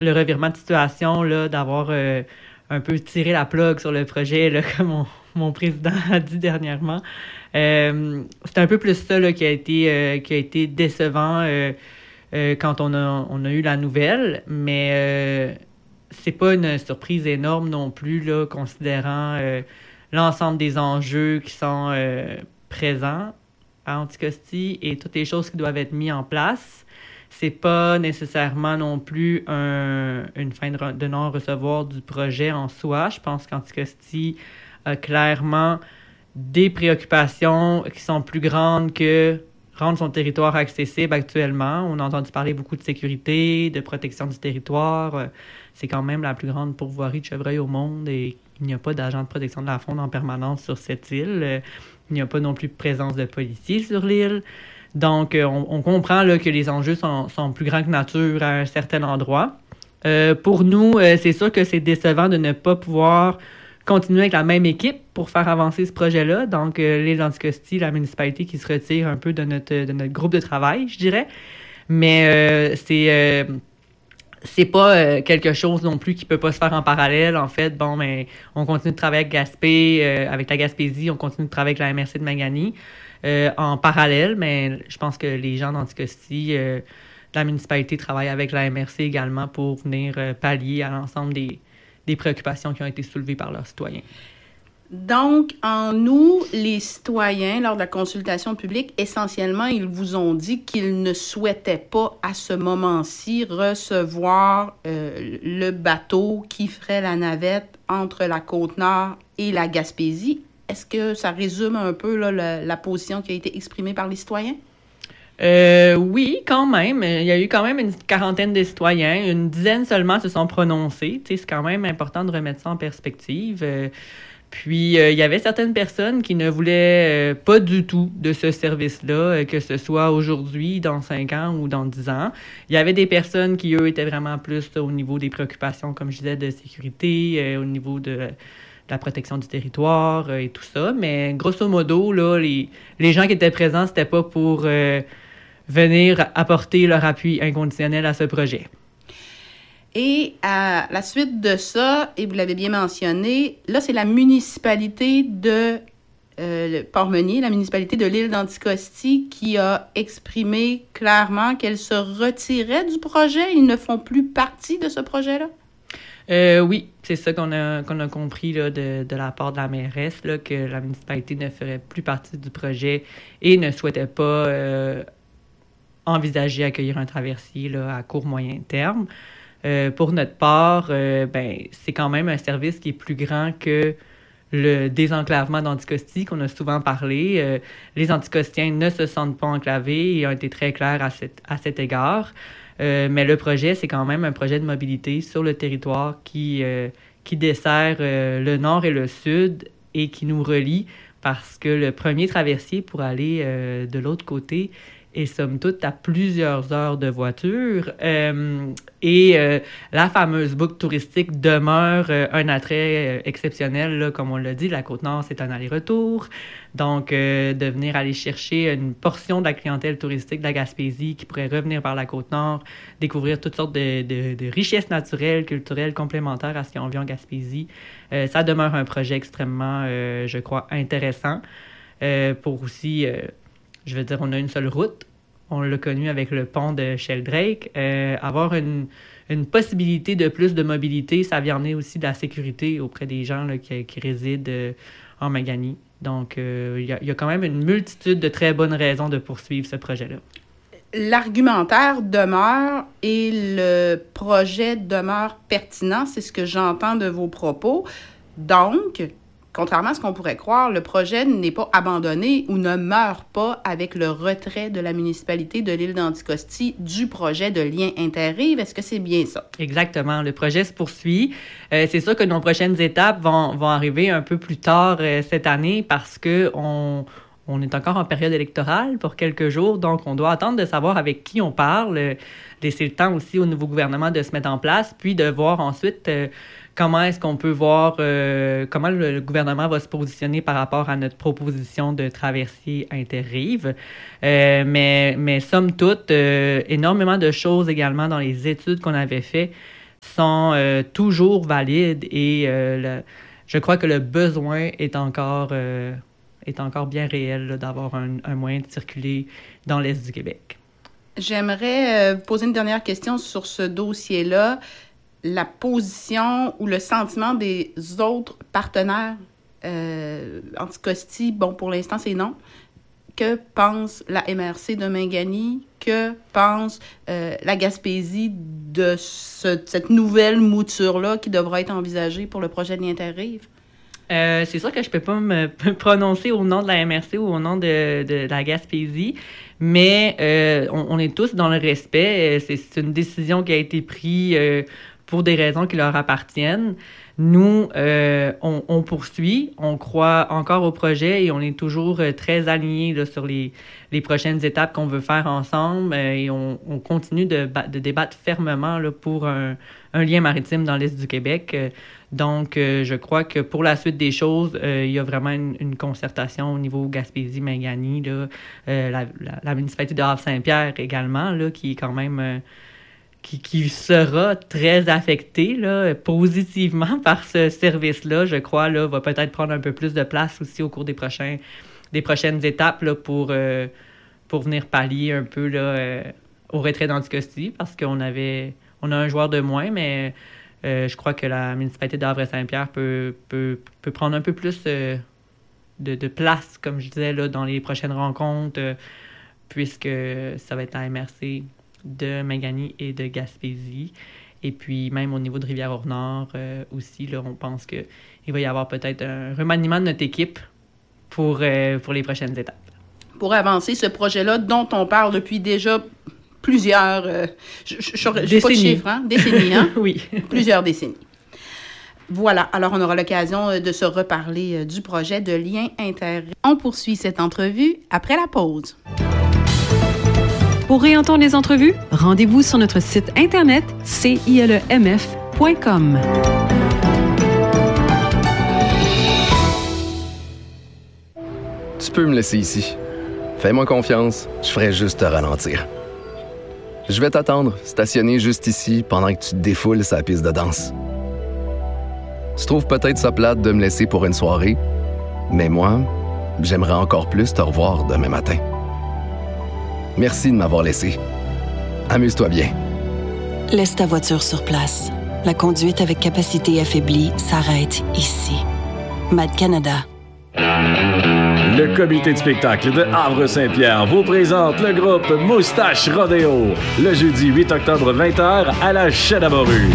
le revirement de situation, là, d'avoir un peu tiré la plug sur le projet, là, comme mon président a dit dernièrement. C'est un peu plus ça là, qui a été décevant quand on a eu la nouvelle, mais c'est pas une surprise énorme non plus, là, considérant l'ensemble des enjeux qui sont présents à Anticosti et toutes les choses qui doivent être mises en place. C'est pas nécessairement non plus une fin de non-recevoir du projet en soi. Je pense qu'Anticosti a clairement des préoccupations qui sont plus grandes que rendre son territoire accessible actuellement. On a entendu parler beaucoup de sécurité, de protection du territoire. C'est quand même la plus grande pourvoirie de chevreuils au monde et il n'y a pas d'agent de protection de la faune en permanence sur cette île. Il n'y a pas non plus de présence de policiers sur l'île. Donc, on comprend là, que les enjeux sont plus grands que nature à un certain endroit. Pour nous, c'est sûr que c'est décevant de ne pas pouvoir continuer avec la même équipe pour faire avancer ce projet-là. Donc, l'île d'Anticosti, la municipalité qui se retire un peu de notre groupe de travail, je dirais. Mais c'est pas quelque chose non plus qui peut pas se faire en parallèle. En fait, bon, mais on continue de travailler avec Gaspé, avec la Gaspésie, on continue de travailler avec la MRC de Magani en parallèle, mais je pense que les gens d'Anticosti, la municipalité travaille avec la MRC également pour venir pallier à l'ensemble des préoccupations qui ont été soulevées par leurs citoyens. Donc, en nous, les citoyens, lors de la consultation publique, essentiellement, ils vous ont dit qu'ils ne souhaitaient pas, à ce moment-ci, recevoir le bateau qui ferait la navette entre la Côte-Nord et la Gaspésie. Est-ce que ça résume un peu là, la position qui a été exprimée par les citoyens? Oui, quand même. Il y a eu quand même une quarantaine de citoyens. Une dizaine seulement se sont prononcés. C'est quand même important de remettre ça en perspective. Puis, il y avait certaines personnes qui ne voulaient pas du tout de ce service-là, que ce soit aujourd'hui, dans 5 ans ou dans 10 ans. Il y avait des personnes qui, eux, étaient vraiment plus au niveau des préoccupations, comme je disais, de sécurité, au niveau de la protection du territoire et tout ça. Mais grosso modo, là, les gens qui étaient présents, c'était pas pour venir apporter leur appui inconditionnel à ce projet. Et à la suite de ça, et vous l'avez bien mentionné, là, c'est la municipalité de Port-Meunier, la municipalité de l'île d'Anticosti, qui a exprimé clairement qu'elle se retirait du projet. Ils ne font plus partie de ce projet-là? Oui, c'est ça qu'on a compris là, de la part de la mairesse, là, que la municipalité ne ferait plus partie du projet et ne souhaitait pas envisager accueillir un traversier là, à court moyen terme. Pour notre part, c'est quand même un service qui est plus grand que le désenclavement d'Anticosti qu'on a souvent parlé. Les Anticostiens ne se sentent pas enclavés et ont été très clairs à cet égard. Mais le projet, c'est quand même un projet de mobilité sur le territoire qui dessert le nord et le sud et qui nous relie parce que le premier traversier pour aller de l'autre côté est somme toute à plusieurs heures de voiture. La fameuse boucle touristique demeure un attrait exceptionnel, là, comme on l'a dit. La Côte-Nord, c'est un aller-retour. Donc, de venir aller chercher une portion de la clientèle touristique de la Gaspésie qui pourrait revenir par la Côte-Nord, découvrir toutes sortes de richesses naturelles, culturelles, complémentaires à ce qu'ils ont vu en Gaspésie. Ça demeure un projet extrêmement, je crois, intéressant. Pour aussi... je veux dire, on a une seule route. On l'a connu avec le pont de Sheldrake. Avoir une possibilité de plus de mobilité, ça vient amener aussi de la sécurité auprès des gens là, qui résident en Magani. Donc, il y a quand même une multitude de très bonnes raisons de poursuivre ce projet-là. L'argumentaire demeure et le projet demeure pertinent. C'est ce que j'entends de vos propos. Donc, contrairement à ce qu'on pourrait croire, le projet n'est pas abandonné ou ne meurt pas avec le retrait de la municipalité de l'île d'Anticosti du projet de lien interrive. Est-ce que c'est bien ça? Exactement. Le projet se poursuit. C'est sûr que nos prochaines étapes vont arriver un peu plus tard cette année parce que on est encore en période électorale pour quelques jours, donc on doit attendre de savoir avec qui on parle, laisser le temps aussi au nouveau gouvernement de se mettre en place, puis de voir ensuite comment est-ce qu'on peut voir comment le gouvernement va se positionner par rapport à notre proposition de traversier interrive. Mais somme toute, énormément de choses également dans les études qu'on avait faites sont toujours valides et je crois que le besoin est encore bien réel là, d'avoir un moyen de circuler dans l'Est du Québec. J'aimerais vous poser une dernière question sur ce dossier-là. La position ou le sentiment des autres partenaires Anticosti, bon, pour l'instant, c'est non. Que pense la MRC de Mingani? Que pense la Gaspésie de cette nouvelle mouture-là qui devra être envisagée pour le projet de l'Interrive? C'est sûr que je ne peux pas me prononcer au nom de la MRC ou au nom de la Gaspésie, mais on est tous dans le respect. C'est une décision qui a été prise pour des raisons qui leur appartiennent. Nous, on poursuit, on croit encore au projet et on est toujours très alignés là, sur les prochaines étapes qu'on veut faire ensemble et on continue de débattre fermement là, pour un lien maritime dans l'Est du Québec. Donc, je crois que pour la suite des choses, il y a vraiment une concertation au niveau Gaspésie-Mingani, la municipalité de Havre-Saint-Pierre également, là, qui est quand même... Qui sera très affecté là, positivement par ce service-là, je crois, là, va peut-être prendre un peu plus de place aussi au cours des prochaines étapes là, pour venir pallier un peu là, au retrait d'Anticosti, parce qu'on a un joueur de moins, mais je crois que la municipalité d'Havre-Saint-Pierre peut prendre un peu plus de place, comme je disais, là, dans les prochaines rencontres, puisque ça va être la MRC de Mingani et de Gaspésie. Et puis, même au niveau de Rivière-au-Nord aussi, là, on pense qu'il va y avoir peut-être un remaniement de notre équipe pour les prochaines étapes. Pour avancer ce projet-là dont on parle depuis déjà plusieurs... je n'ai pas de chiffres, hein? Décennies, hein? Oui. Plusieurs décennies. Voilà, alors on aura l'occasion de se reparler du projet de lien inter. On poursuit cette entrevue après la pause. Pour réentendre les entrevues, rendez-vous sur notre site internet cilemf.com. Tu peux me laisser ici. Fais-moi confiance, je ferai juste te ralentir. Je vais t'attendre, stationné juste ici, pendant que tu te défoules sa piste de danse. Tu trouves peut-être ça plate de me laisser pour une soirée, mais moi, j'aimerais encore plus te revoir demain matin. Merci de m'avoir laissé. Amuse-toi bien. Laisse ta voiture sur place. La conduite avec capacité affaiblie s'arrête ici. MAD Canada. Le comité de spectacle de Havre-Saint-Pierre vous présente le groupe Moustache Rodéo le jeudi 8 octobre 20h à la Chêne-à-Morue.